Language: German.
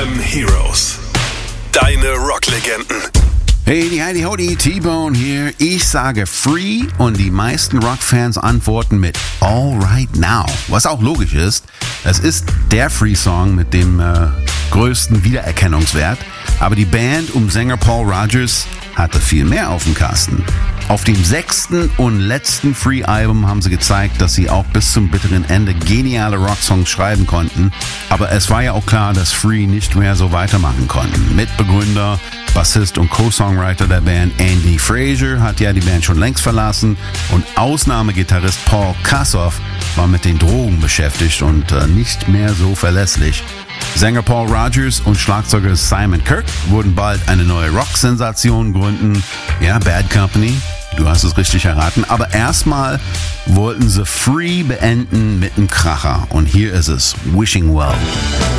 FM Heroes. Deine Rocklegenden. Hey, die Howdy, T-Bone hier. Ich sage Free und die meisten Rockfans antworten mit All Right Now. Was auch logisch ist. Es ist der Free-Song mit dem größten Wiedererkennungswert. Aber die Band um Sänger Paul Rodgers hatte viel mehr auf dem Kasten. Auf dem 6. und letzten Free-Album haben sie gezeigt, dass sie auch bis zum bitteren Ende geniale Rocksongs schreiben konnten. Aber es war ja auch klar, dass Free nicht mehr so weitermachen konnten. Mitbegründer, Bassist und Co-Songwriter der Band Andy Fraser hat ja die Band schon längst verlassen und Ausnahmegitarrist Paul Kassoff war mit den Drogen beschäftigt und nicht mehr so verlässlich. Sänger Paul Rodgers und Schlagzeuger Simon Kirke wurden bald eine neue Rock-Sensation gründen. Ja, Bad Company, du hast es richtig erraten. Aber erstmal wollten sie Free beenden mit einem Kracher. Und hier ist es, Wishing Well.